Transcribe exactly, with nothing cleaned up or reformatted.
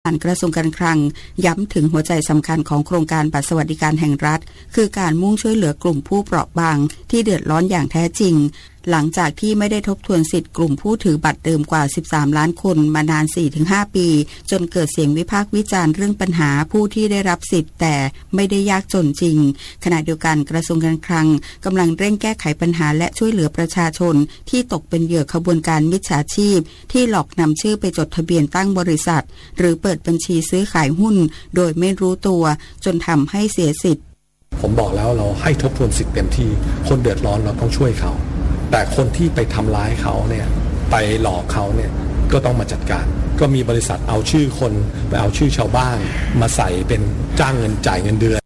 กระทรวงการคลังย้ำถึงหัวใจสำคัญของโครงการบัตรสวัสดิการแห่งรัฐคือการมุ่งช่วยเหลือกลุ่มผู้เปราะบางที่เดือดร้อนอย่างแท้จริงหลังจากที่ไม่ได้ทบทวนสิทธิ์กลุ่มผู้ถือบัตรเดิมกว่าสิบสามล้านคนมานาน สี่ถึงห้า ปีจนเกิดเสียงวิพากษ์วิจารณ์เรื่องปัญหาผู้ที่ได้รับสิทธิ์แต่ไม่ได้ยากจนจริงขณะเดียวกันกระทรวงการคลังกำลังเร่งแก้ไขปัญหาและช่วยเหลือประชาชนที่ตกเป็นเหยื่อขบวนการมิจฉาชีพที่หลอกนำชื่อไปจดทะเบียนตั้งบริษัทหรือเปิดบัญชีซื้อขายหุ้นโดยไม่รู้ตัวจนทำให้เสียสิทธิ์ผมบอกแล้วเราให้ทบทวนสิทธิ์เต็มที่คนเดือดร้อนเราต้องช่วยเขาแต่คนที่ไปทำร้ายเขาเนี่ยไปหลอกเขาเนี่ยก็ต้องมาจัดการก็มีบริษัทเอาชื่อคนไปเอาชื่อชาวบ้านมาใส่เป็นจ้างเงินจ่ายเงินเดือน